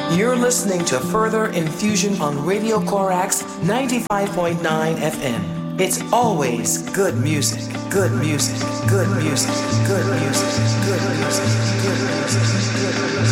You're listening to Further Infusion on Radio Corax 95.9 FM. It's always good music, good music, good music, good music, good music, good music, good music.